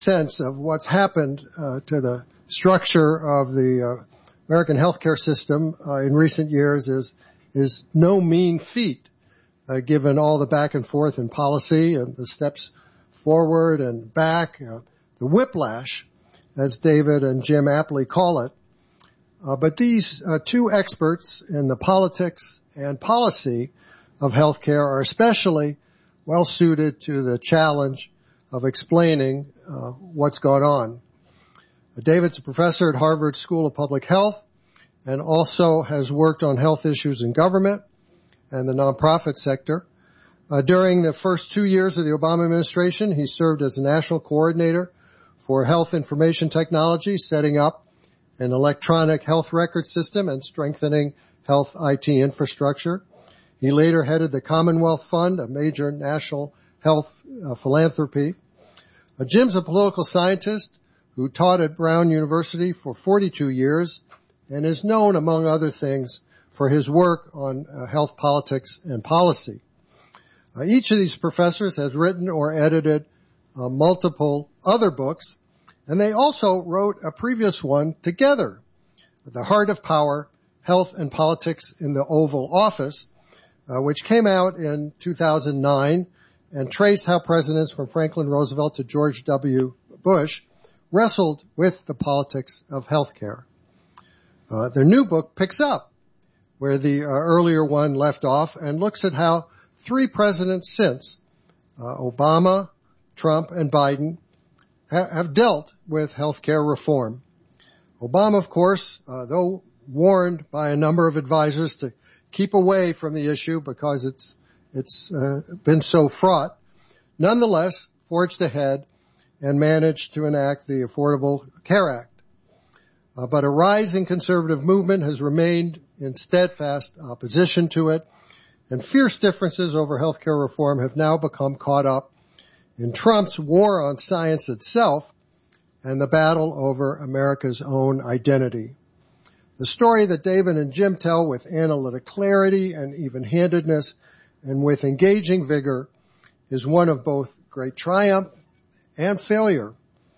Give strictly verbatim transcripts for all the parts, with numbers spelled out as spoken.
sense of what's happened uh, to the structure of the uh, American healthcare system uh, in recent years is is no mean feat, uh, given all the back and forth in policy and the steps forward and back, uh, the whiplash, as David and Jim aptly call it. Uh, but these uh, two experts in the politics and policy of healthcare are especially well suited to the challenge of explaining uh, what's going on. Uh, David's a professor at Harvard School of Public Health and also has worked on health issues in government and the nonprofit sector. Uh, during the first two years of the Obama administration, he served as a national coordinator for health information technology, setting up an electronic health record system and strengthening health I T infrastructure. He later headed the Commonwealth Fund, a major national health uh, philanthropy. Uh, Jim's a political scientist who taught at Brown University for forty-two years and is known, among other things, for his work on uh, health politics and policy. Uh, each of these professors has written or edited uh, multiple other books, and they also wrote a previous one together, The Heart of Power, Health and Politics in the Oval Office, uh, which came out in two thousand nine and traced how presidents from Franklin Roosevelt to George W. Bush wrestled with the politics of healthcare. Uh, their new book picks up where the uh, earlier one left off and looks at how three presidents since, uh, Obama, Trump, and Biden, ha- have dealt with healthcare reform. Obama, of course, uh, though warned by a number of advisors to keep away from the issue because it's it's uh, been so fraught, nonetheless forged ahead and managed to enact the Affordable Care Act. Uh, but a rising conservative movement has remained in steadfast opposition to it, and fierce differences over healthcare reform have now become caught up in Trump's war on science itself and the battle over America's own identity. The story that David and Jim tell with analytic clarity and even-handedness and with engaging vigor is one of both great triumph and failure.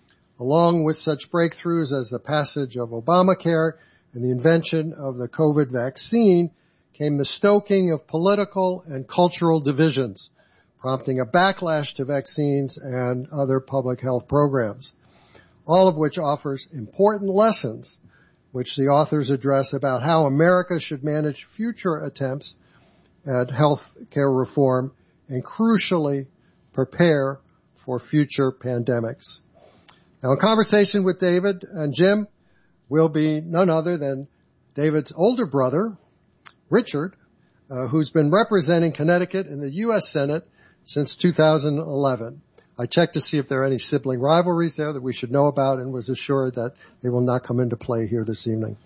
Along with such breakthroughs as the passage of Obamacare and the invention of the COVID vaccine came the stoking of political and cultural divisions, prompting a backlash to vaccines and other public health programs, all of which offers important lessons which the authors address about how America should manage future attempts at health care reform and crucially prepare for future pandemics. Now, in conversation with David and Jim will be none other than David's older brother, Richard, uh, who's been representing Connecticut in the U S Senate since two thousand eleven. I checked to see if there are any sibling rivalries there that we should know about and was assured that they will not come into play here this evening.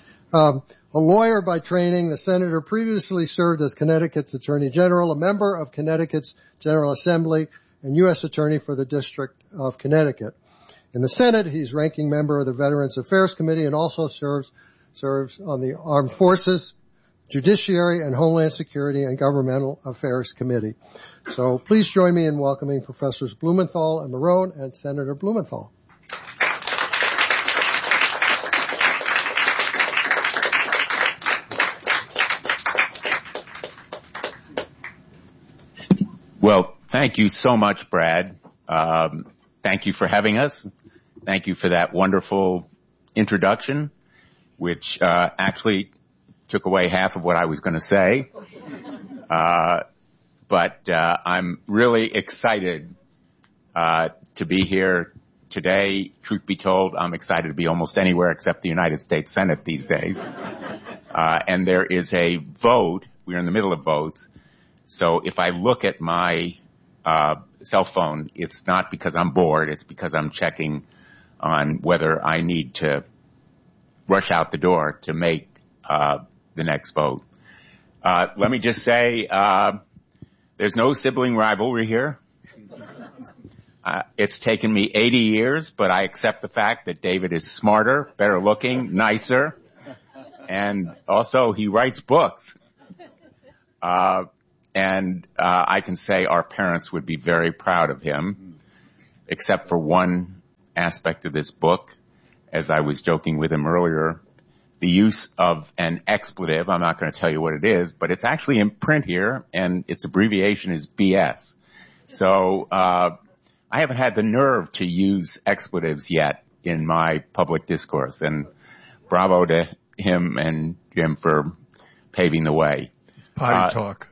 Um, a lawyer by training, the senator previously served as Connecticut's Attorney General, a member of Connecticut's General Assembly, and U S Attorney for the District of Connecticut. In the Senate, he's ranking member of the Veterans Affairs Committee and also serves serves on the Armed Forces, Judiciary, and Homeland Security and Governmental Affairs Committee. So please join me in welcoming Professors Blumenthal and Marone and Senator Blumenthal. Well, thank you so much, Brad. Um, thank you for having us. Thank you for that wonderful introduction, which uh, actually took away half of what I was going to say. Uh, but uh, I'm really excited uh, to be here today. Truth be told, I'm excited to be almost anywhere except the United States Senate these days. Uh, and there is a vote. We're in the middle of votes. So if I look at my uh cell phone, it's not because I'm bored. It's because I'm checking on whether I need to rush out the door to make uh the next vote. Uh let me just say, uh there's no sibling rivalry here. Uh, it's taken me eighty years, but I accept the fact that David is smarter, better looking, nicer, and also he writes books. Uh And uh, I can say our parents would be very proud of him, except for one aspect of this book, as I was joking with him earlier, the use of an expletive. I'm not going to tell you what it is, but it's actually in print here, and its abbreviation is B S. So uh I haven't had the nerve to use expletives yet in my public discourse, and bravo to him and Jim for paving the way. It's potty uh, talk.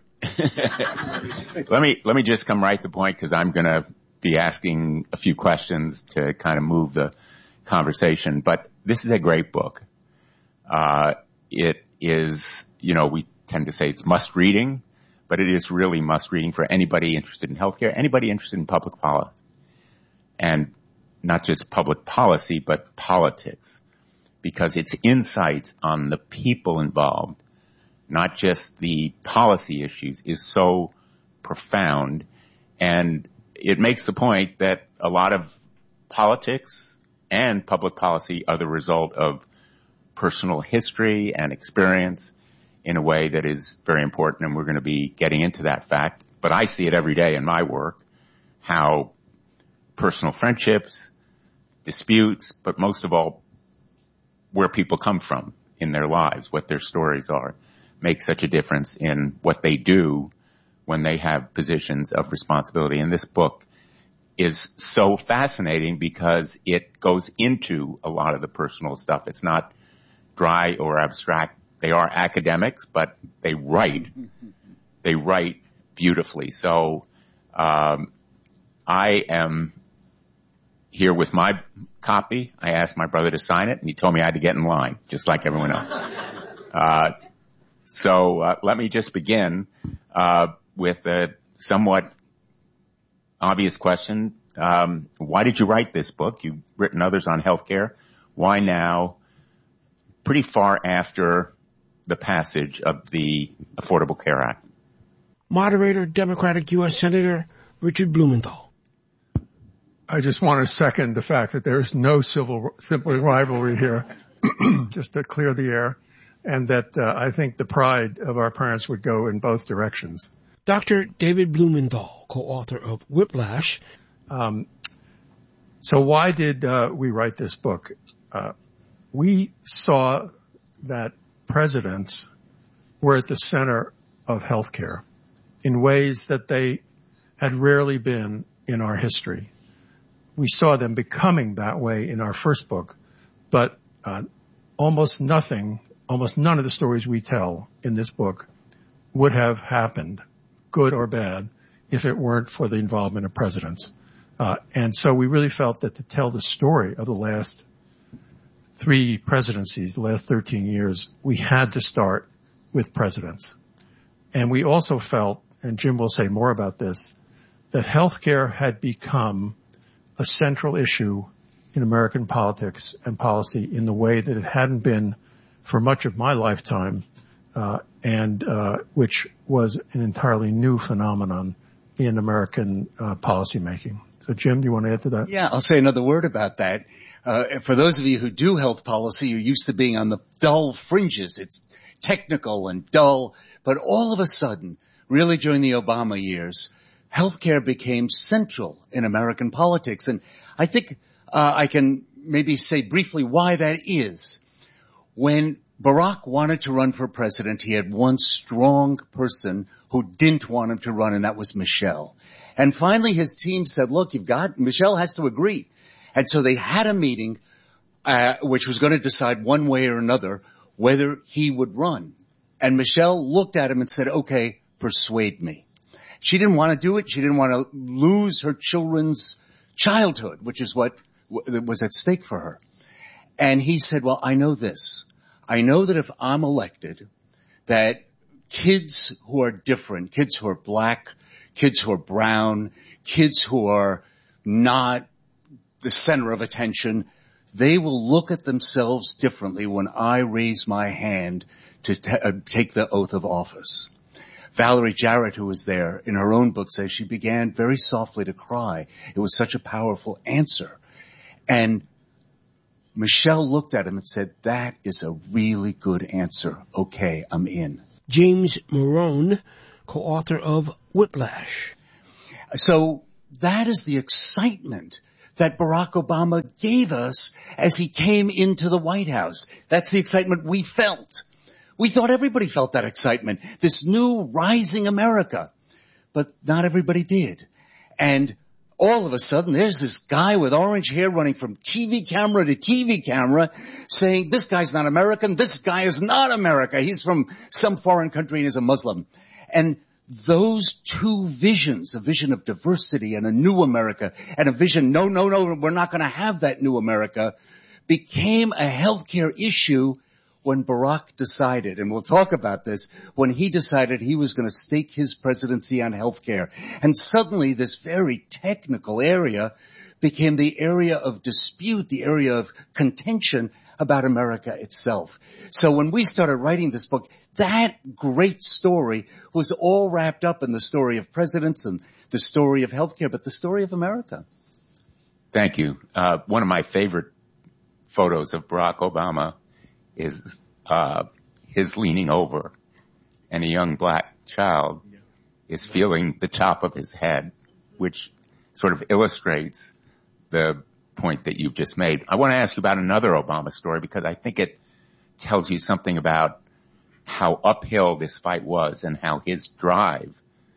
let me let me just come right to the point, because I'm going to be asking a few questions to kind of move the conversation. But this is a great book. Uh, it is, you know, we tend to say it's must reading, but it is really must reading for anybody interested in healthcare, anybody interested in public policy, and not just public policy, but politics, because its insights on the people involved, not just the policy issues, is so profound. And it makes the point that a lot of politics and public policy are the result of personal history and experience in a way that is very important, and we're going to be getting into that fact. But I see it every day in my work, how personal friendships, disputes, but most of all, where people come from in their lives, what their stories are, make such a difference in what they do when they have positions of responsibility. And this book is so fascinating because it goes into a lot of the personal stuff. It's not dry or abstract. They are academics, but they write. They write beautifully. So um, I am here with my copy. I asked my brother to sign it, and he told me I had to get in line, just like everyone else. Uh, so uh, let me just begin uh, with a somewhat obvious question. Um, why did you write this book? You've written others on healthcare. Why now, pretty far after the passage of the Affordable Care Act? Moderator, Democratic U S Senator Richard Blumenthal. I just want to second the fact that there is no civil sibling rivalry here, just to clear the air, and that uh, I think the pride of our parents would go in both directions. Doctor David Blumenthal, co-author of Whiplash. Um, so why did uh, we write this book? Uh, we saw that presidents were at the center of healthcare in ways that they had rarely been in our history. We saw them becoming that way in our first book, but uh, almost nothing, almost none of the stories we tell in this book would have happened, good or bad, if it weren't for the involvement of presidents. Uh, and so we really felt that to tell the story of the last three presidencies, the last thirteen years, we had to start with presidents. And we also felt, and Jim will say more about this, that healthcare had become a central issue in American politics and policy in the way that it hadn't been for much of my lifetime, uh, and uh, which was an entirely new phenomenon in American uh, policymaking. So, Jim, do you want to add to that? Yeah, I'll say another word about that. Uh, for those of you who do health policy, you're used to being on the dull fringes. It's technical and dull. But all of a sudden, really during the Obama years, healthcare became central in American politics. And I think uh, I can maybe say briefly why that is. When Barack wanted to run for president, he had one strong person who didn't want him to run, and that was Michelle. And finally his team said, look, you've got, Michelle has to agree. And so they had a meeting, uh, which was going to decide one way or another whether he would run. And Michelle looked at him and said, okay, persuade me. She didn't want to do it. She didn't want to lose her children's childhood, which is what was at stake for her. And he said, well, I know this. I know that if I'm elected, that kids who are different, kids who are black, kids who are brown, kids who are not the center of attention, they will look at themselves differently when I raise my hand to t- uh, take the oath of office. Valerie Jarrett, who was there, in her own book says she began very softly to cry. It was such a powerful answer. And Michelle looked at him and said, that is a really good answer. Okay, I'm in. James Morone, co-author of Whiplash. So that is the excitement that Barack Obama gave us as he came into the White House. That's the excitement we felt. We thought everybody felt that excitement, this new rising America. But not everybody did. And all of a sudden, there's this guy with orange hair running from T V camera to T V camera saying, this guy's not American, this guy is not America. He's from some foreign country and is a Muslim. And those two visions, a vision of diversity and a new America, and a vision, no, no, no, we're not going to have that new America, became a healthcare issue when Barack decided, and we'll talk about this, when he decided he was going to stake his presidency on healthcare. And suddenly this very technical area became the area of dispute, the area of contention about America itself. So when we started writing this book, that great story was all wrapped up in the story of presidents and the story of healthcare, but the story of America. Thank you. Uh, one of my favorite photos of Barack Obama is uh, his leaning over, and a young black child is feeling the top of his head, which sort of illustrates the point that you've just made. I want to ask you about another Obama story because I think it tells you something about how uphill this fight was and how his drive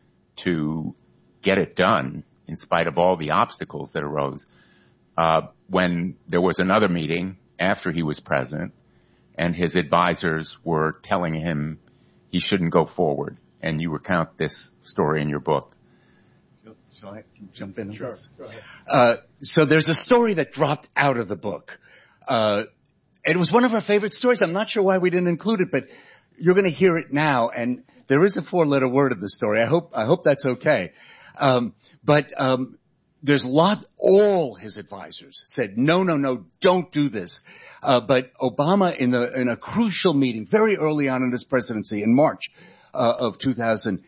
to get it done in spite of all the obstacles that arose. Uh, when there was another meeting after he was president and his advisors were telling him he shouldn't go forward, and you recount this story in your book. Shall I jump in? Sure. Go ahead. Uh, so there's a story that dropped out of the book. Uh, it was one of our favorite stories. I'm not sure why we didn't include it, but you're going to hear it now. And there is a four-letter word in the story. I hope, I hope that's okay. Um, but, um, there's a lot, all his advisors said, no, no, no, don't do this. Uh, but Obama in the, in a crucial meeting very early on in his presidency in March, uh, of two thousand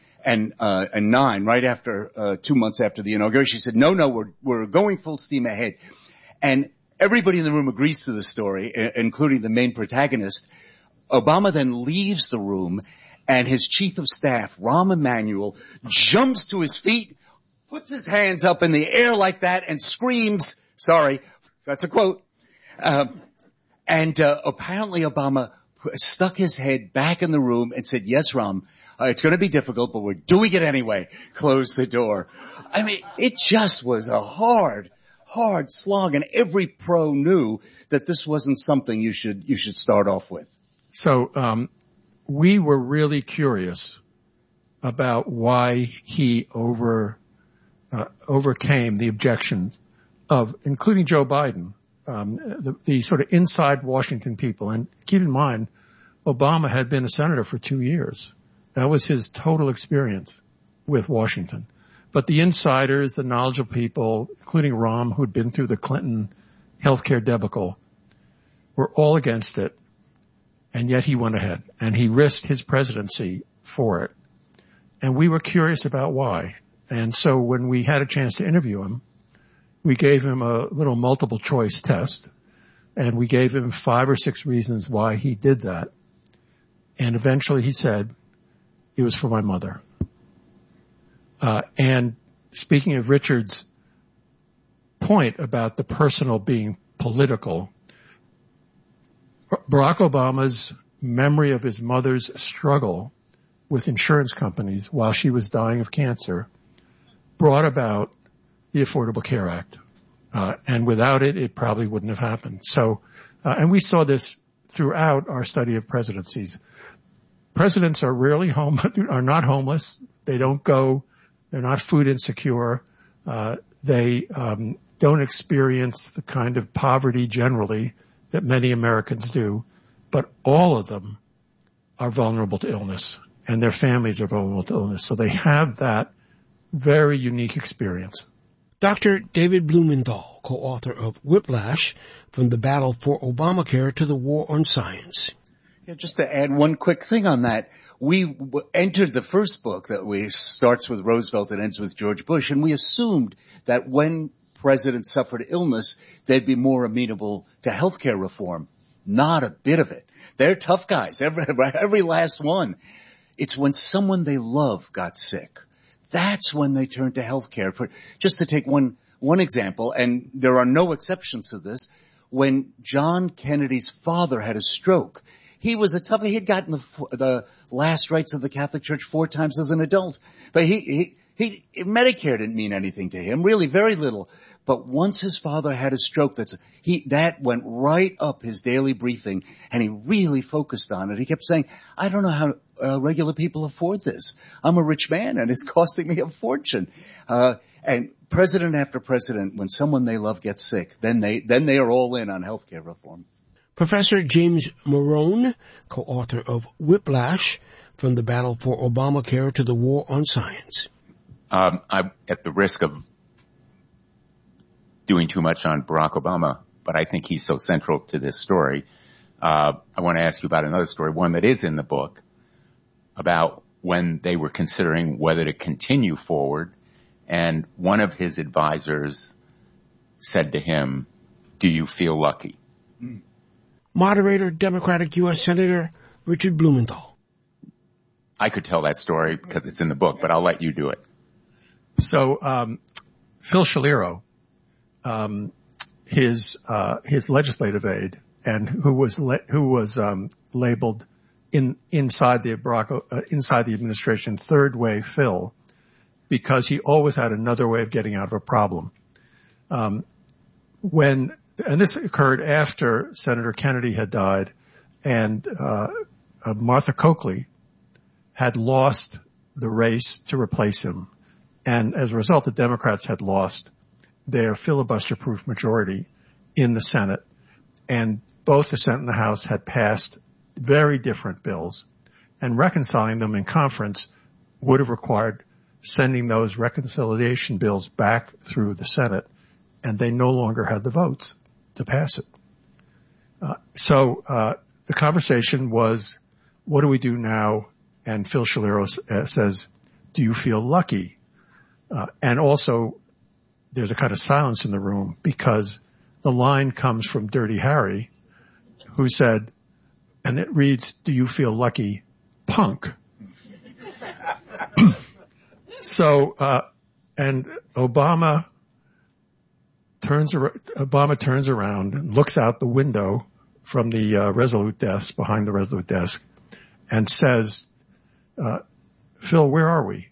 nine, right after, uh, two months after the inauguration, he said, no, no, we're, we're going full steam ahead. And everybody in the room agrees to the story, including the main protagonist. Obama then leaves the room, and his chief of staff, Rahm Emanuel, jumps to his feet, puts his hands up in the air like that, and screams, sorry, that's a quote, um, and uh, apparently Obama stuck his head back in the room and said, yes, Rahm, uh, it's going to be difficult, but we're doing it anyway. Close the door. I mean, it just was a hard, hard slog, and every pro knew that this wasn't something you should you should start off with. So um, we were really curious about why he over uh, overcame the objection of, including Joe Biden, um, the, the sort of inside Washington people. And keep in mind, Obama had been a senator for two years. That was his total experience with Washington. But the insiders, the knowledgeable people, including Rahm, who'd been through the Clinton healthcare debacle, were all against it. And yet he went ahead, and he risked his presidency for it. And we were curious about why. And so when we had a chance to interview him, we gave him a little multiple choice test, and we gave him five or six reasons why he did that. And eventually he said, it was for my mother. Uh, and speaking of Richard's point about the personal being political, Barack Obama's memory of his mother's struggle with insurance companies while she was dying of cancer brought about the Affordable Care Act. Uh, and without it, it probably wouldn't have happened. So, uh, and we saw this throughout our study of presidencies. Presidents are rarely home, are not homeless. They don't go, they're not food insecure. Uh, they, um, don't experience the kind of poverty generally that many Americans do, but all of them are vulnerable to illness, and their families are vulnerable to illness. So they have that very unique experience. Doctor David Blumenthal, co-author of Whiplash, From the Battle for Obamacare to the War on Science. Yeah, just to add one quick thing on that, we w- entered the first book that we starts with Roosevelt and ends with George Bush, and we assumed that when presidents suffered illness, they'd be more amenable to healthcare reform. Not a bit of it. They're tough guys, every, every last one. It's when someone they love got sick. That's when they turned to healthcare. For, just to take one, one example, and there are no exceptions to this, when John Kennedy's father had a stroke, he was a tough, he had gotten the, the last rites of the Catholic Church four times as an adult. But he, he, he, Medicare didn't mean anything to him, really very little. But once his father had a stroke, that's, he, that went right up his daily briefing, and he really focused on it. He kept saying, I don't know how uh, regular people afford this. I'm a rich man, and it's costing me a fortune. Uh, and president after president, when someone they love gets sick, then they, then they are all in on healthcare reform. Professor James Morone, co-author of Whiplash, From the Battle for Obamacare to the War on Science. Um, I'm at the risk of doing too much on Barack Obama, but I think he's so central to this story. Uh, I want to ask you about another story, one that is in the book, about when they were considering whether to continue forward, and one of his advisors said to him, do you feel lucky? Moderator, Democratic U S Senator Richard Blumenthal. I could tell that story because it's in the book, but I'll let you do it. So, um, Phil Shaliro, um, his, uh, his legislative aide, and who was, le- who was, um, labeled in, inside the Barack, uh, inside the administration, third wave Phil, because he always had another way of getting out of a problem. Um, when, and this occurred after Senator Kennedy had died, and, uh, uh Martha Coakley had lost the race to replace him. And as a result, the Democrats had lost their filibuster-proof majority in the Senate. And both the Senate and the House had passed very different bills. And reconciling them in conference would have required sending those reconciliation bills back through the Senate. And they no longer had the votes to pass it. Uh, so uh, the conversation was, what do we do now? And Phil Shaliro uh, says, do you feel lucky? Uh, and also, there's a kind of silence in the room because the line comes from Dirty Harry, who said, and it reads, do you feel lucky, punk? So, uh, and Obama turns, Obama turns around and looks out the window from the uh, Resolute desk, behind the Resolute desk, and says, uh, Phil, where are we?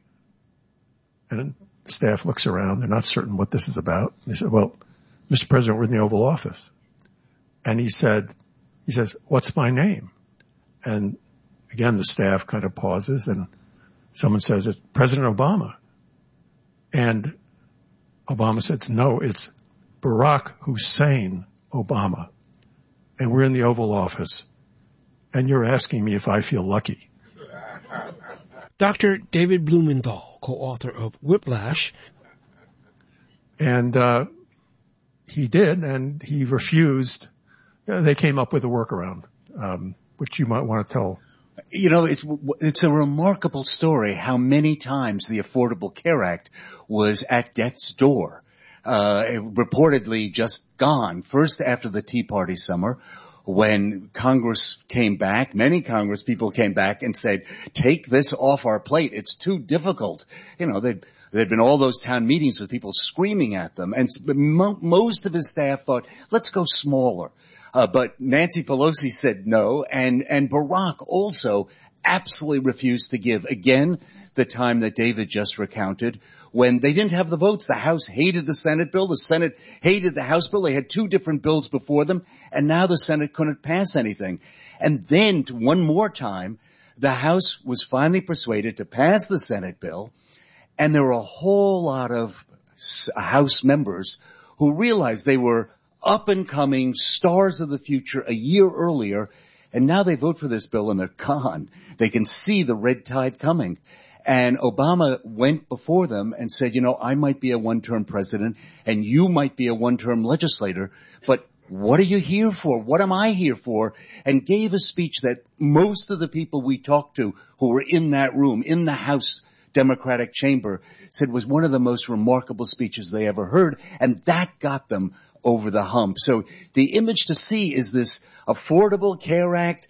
And the staff looks around. They're not certain what this is about. They said, well, Mister President, we're in the Oval Office. And he said, he says, what's my name? And again, the staff kind of pauses and someone says, it's President Obama. And Obama says, no, it's Barack Hussein Obama. And we're in the Oval Office. And you're asking me if I feel lucky. Doctor David Blumenthal, co-author of Whiplash. And uh he did, and he refused. Uh, they came up with a workaround, um, which you might want to tell. You know, it's, it's a remarkable story how many times the Affordable Care Act was at death's door. Uh, reportedly just gone. First after the Tea Party summer, when Congress came back, many Congress people came back and said, take this off our plate. It's too difficult. You know, they'd, there'd been all those town meetings with people screaming at them. And mo- most of his staff thought, let's go smaller. Uh, but Nancy Pelosi said no, and, and Barack also absolutely refused to give. Again, the time that David just recounted, when they didn't have the votes. The House hated the Senate bill. The Senate hated the House bill. They had two different bills before them, and now the Senate couldn't pass anything. And then, one more time, the House was finally persuaded to pass the Senate bill, and there were a whole lot of House members who realized they were up-and-coming stars of the future a year earlier, and now they vote for this bill and they're gone. They can see the red tide coming. And Obama went before them and said, you know, I might be a one-term president and you might be a one-term legislator, but what are you here for? What am I here for? And gave a speech that most of the people we talked to who were in that room, in the House Democratic chamber, said was one of the most remarkable speeches they ever heard. And that got them over the hump. So the image to see is this Affordable Care Act,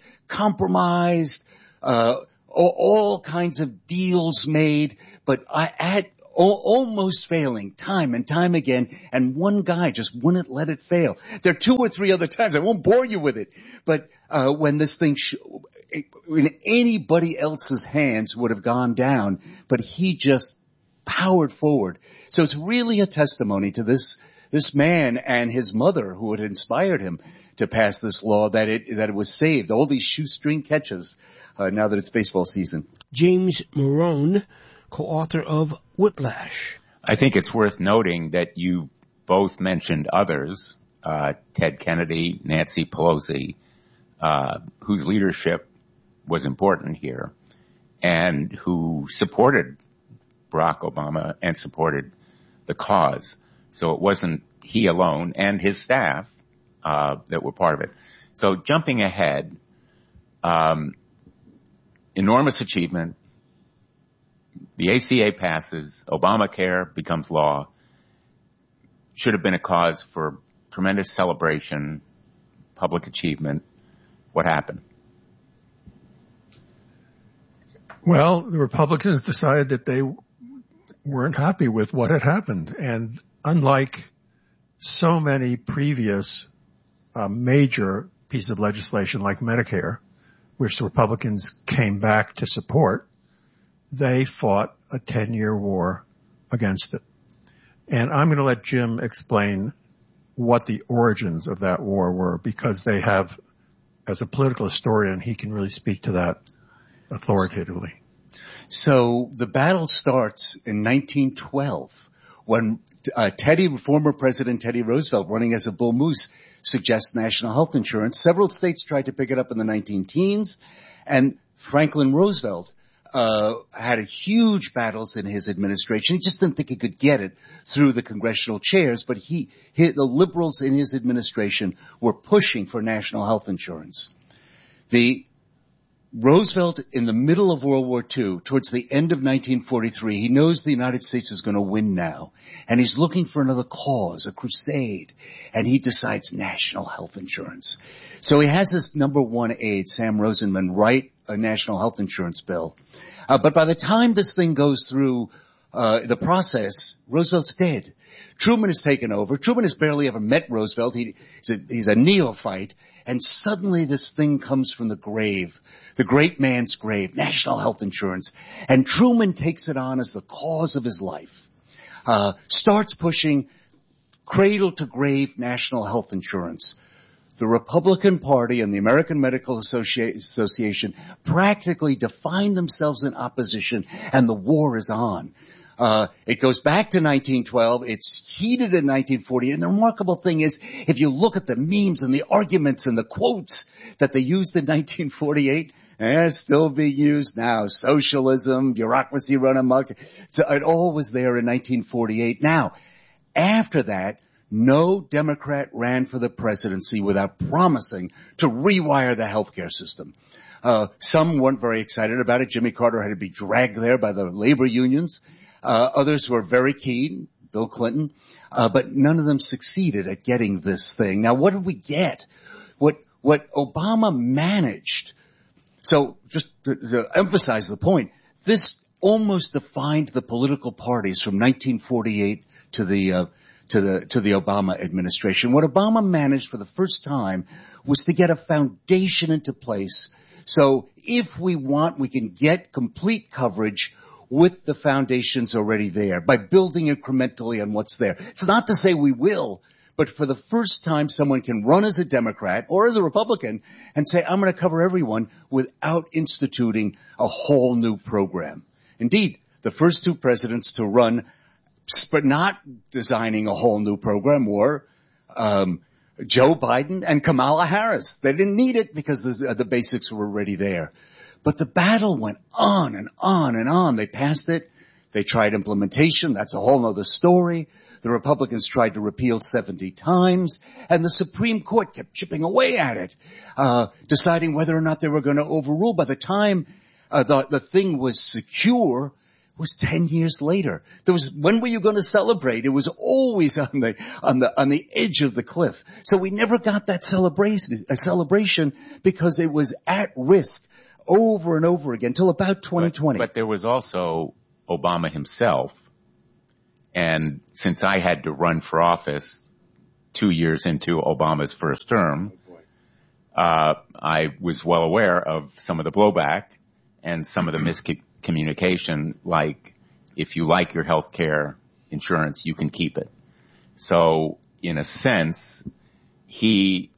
compromised, uh, all, all kinds of deals made, but I, at almost failing time and time again, and one guy just wouldn't let it fail. There are two or three other times. I won't bore you with it, but uh when this thing sh- in anybody else's hands would have gone down, but he just powered forward. So it's really a testimony to this this man and his mother who had inspired him to pass this law, that it that it was saved. All these shoestring catches uh, now that it's baseball season. James Morone, co-author of Whiplash. I think it's worth noting that you both mentioned others, uh, Ted Kennedy, Nancy Pelosi, uh, whose leadership was important here, and who supported Barack Obama and supported the cause. So it wasn't he alone and his staff uh, that were part of it. So jumping ahead, um, enormous achievement. The A C A passes, Obamacare becomes law. Should have been a cause for tremendous celebration, public achievement. What happened? Well, the Republicans decided that they weren't happy with what had happened. And unlike so many previous uh, major pieces of legislation like Medicare, which the Republicans came back to support, they fought a ten-year war against it. And I'm going to let Jim explain what the origins of that war were, because they have, as a political historian, he can really speak to that authoritatively. So the battle starts in nineteen twelve when uh, Teddy, former President Teddy Roosevelt, running as a bull moose, suggests national health insurance. Several states tried to pick it up in the nineteen teens, and Franklin Roosevelt uh had a huge battles in his administration. He just didn't think he could get it through the congressional chairs, but he, he the liberals in his administration were pushing for national health insurance. The Roosevelt, in the middle of World War Two, towards the end of nineteen forty-three, he knows the United States is going to win now, and he's looking for another cause, a crusade, and he decides national health insurance. So he has his number one aide, Sam Rosenman, write a national health insurance bill. Uh, but by the time this thing goes through uh the process, Roosevelt's dead. Truman has taken over. Truman has barely ever met Roosevelt. He, he's, a, he's a neophyte. And suddenly this thing comes from the grave, the great man's grave, national health insurance. And Truman takes it on as the cause of his life, uh, starts pushing cradle to grave national health insurance. The Republican Party and the American Medical Associ- Association practically define themselves in opposition, and the war is on. Uh, it goes back to nineteen twelve. It's heated in nineteen forty. And the remarkable thing is, if you look at the memes and the arguments and the quotes that they used in nineteen forty-eight, they're still being used now. Socialism, bureaucracy run amok. So it all was there in nineteen forty-eight. Now, after that, no Democrat ran for the presidency without promising to rewire the healthcare system. Uh, some weren't very excited about it. Jimmy Carter had to be dragged there by the labor unions. Uh, others were very keen, Bill Clinton, uh, but none of them succeeded at getting this thing. Now, what did we get? What, what Obama managed, so just to, to emphasize the point, this almost defined the political parties from nineteen forty-eight to the, uh, to the, to the Obama administration. What Obama managed for the first time was to get a foundation into place. So if we want, we can get complete coverage with the foundations already there, by building incrementally on what's there. It's not to say we will, but for the first time someone can run as a Democrat or as a Republican and say, I'm going to cover everyone without instituting a whole new program. Indeed, the first two presidents to run, but not designing a whole new program, were um, Joe Biden and Kamala Harris. They didn't need it because the, the basics were already there. But the battle went on and on and on. They passed it. They tried implementation. That's a whole other story. The Republicans tried to repeal seventy times, and the Supreme Court kept chipping away at it, uh, deciding whether or not they were going to overrule. By the time uh, the, the thing was secure, it was ten years later. There was, when were you going to celebrate? It was always on the, on the, on the edge of the cliff. So we never got that celebration, a celebration because it was at risk over and over again till about twenty twenty. But, but there was also Obama himself And since I had to run for office two years into Obama's first term, uh, I was well aware of some of the blowback and some of the miscommunication, like if you like your health care insurance, you can keep it. So in a sense, he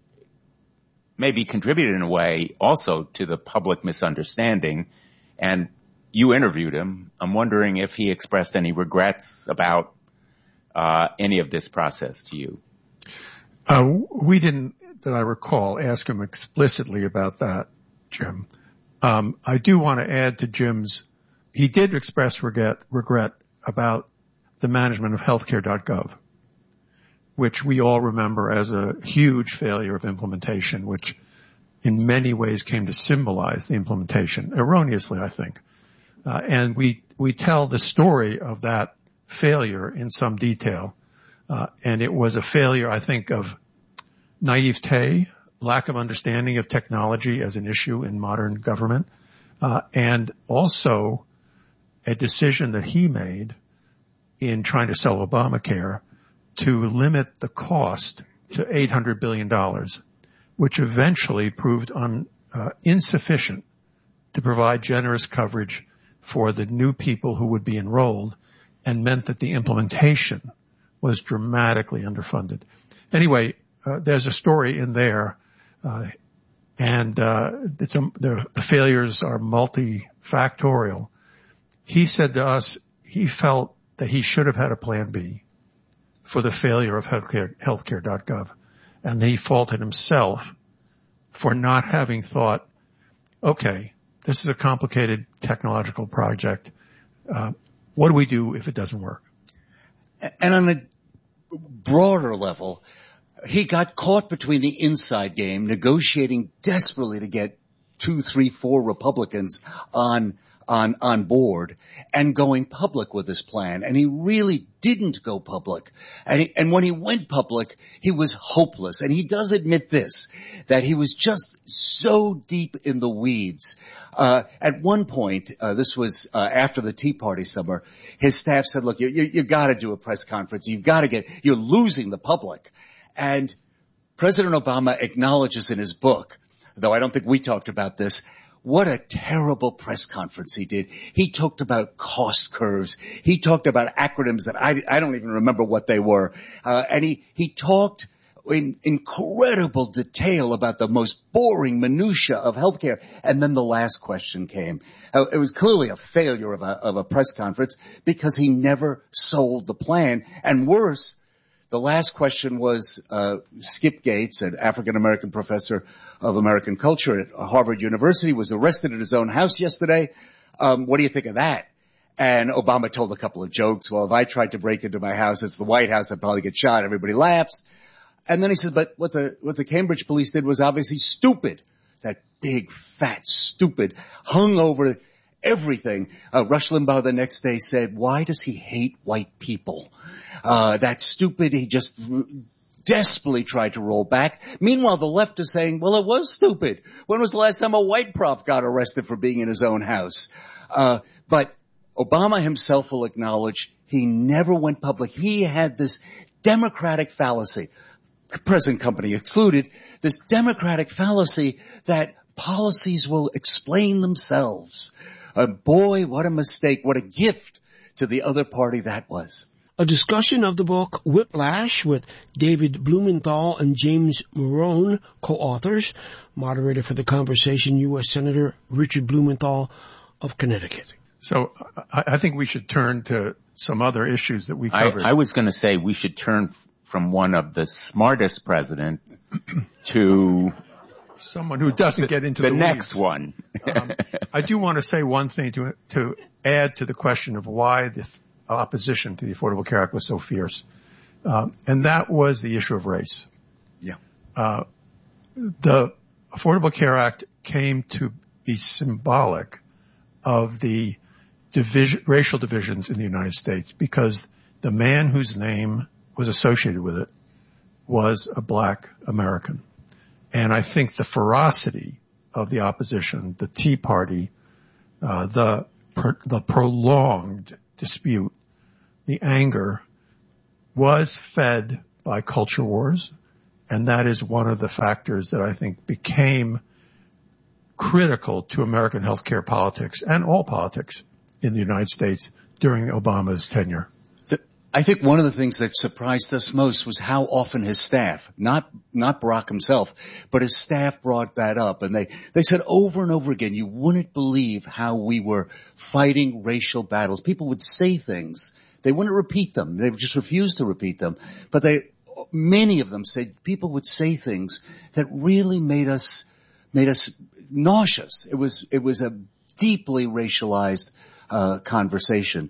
maybe contributed in a way also to the public misunderstanding. And you interviewed him. I'm wondering if he expressed any regrets about uh, any of this process to you. Uh, we didn't, that I recall, ask him explicitly about that, Jim. Um, I do want to add to Jim's, he did express regret, regret about the management of healthcare dot gov, which we all remember as a huge failure of implementation, which in many ways came to symbolize the implementation, erroneously, I think. Uh, and we, we tell the story of that failure in some detail. Uh, and it was a failure, I think, of naivete, lack of understanding of technology as an issue in modern government, uh, and also a decision that he made in trying to sell Obamacare to limit the cost to eight hundred billion dollars, which eventually proved un, uh, insufficient to provide generous coverage for the new people who would be enrolled, and meant that the implementation was dramatically underfunded. Anyway, uh, there's a story in there, uh, and uh, it's a, the, the failures are multifactorial. He said to us he felt that he should have had a plan B for the failure of healthcare, healthcare dot gov, and he faulted himself for not having thought, okay, this is a complicated technological project. Uh, what do we do if it doesn't work? And on a broader level, he got caught between the inside game, negotiating desperately to get two, three, four Republicans on on on board and going public with his plan. And he really didn't go public. And, he, and when he went public, he was hopeless. And he does admit this, that he was just so deep in the weeds. Uh, at one point, uh, this was uh, after the Tea Party summer, his staff said, look, you, you, you got to do a press conference. You've got to get, you're losing the public. And President Obama acknowledges in his book, though I don't think we talked about this, what a terrible press conference he did. He talked about cost curves. He talked about acronyms that I, I don't even remember what they were. Uh, and he, he talked in incredible detail about the most boring minutia of healthcare. And then the last question came. Uh, it was clearly a failure of a, of a press conference because he never sold the plan. And worse, the last question was uh, Skip Gates, an African-American professor of American culture at Harvard University, was arrested at his own house yesterday. Um, what do you think of that? And Obama told a couple of jokes. Well, if I tried to break into my house, it's the White House, I'd probably get shot. Everybody laughs. And then he says, but what the what the Cambridge police did was obviously stupid. That big, fat, stupid, hung over everything. Uh, Rush Limbaugh the next day said, why does he hate white people? Uh, that's stupid. He just r- desperately tried to roll back. Meanwhile, the left is saying, well, it was stupid. When was the last time a white prof got arrested for being in his own house? Uh, but Obama himself will acknowledge he never went public. He had this democratic fallacy, present company excluded, this democratic fallacy that policies will explain themselves. Uh, boy, what a mistake. What a gift to the other party that was. A discussion of the book Whiplash with David Blumenthal and James Morone, co-authors. Moderator for the conversation, U S Senator Richard Blumenthal of Connecticut. So I, I think we should turn to some other issues that we covered. I, I was going to say we should turn from one of the smartest president to someone who doesn't get into the, the, the next weeds. one. um, I do want to say one thing to to add to the question of why the opposition to the Affordable Care Act was so fierce, um, and that was the issue of race. Yeah. Uh, the Affordable Care Act came to be symbolic of the division, racial divisions in the United States, because the man whose name was associated with it was a black American. And I think the ferocity of the opposition, the Tea Party, uh, the, the prolonged dispute the anger was fed by culture wars, and that is one of the factors that I think became critical to American healthcare politics and all politics in the United States during Obama's tenure. I think one of the things that surprised us most was how often his staff, not not Barack himself, but his staff brought that up. And they, they said over and over again, you wouldn't believe how we were fighting racial battles. People would say things. They wouldn't repeat them. They would just refuse to repeat them. But they, many of them said people would say things that really made us, made us nauseous. It was, it was a deeply racialized uh, conversation.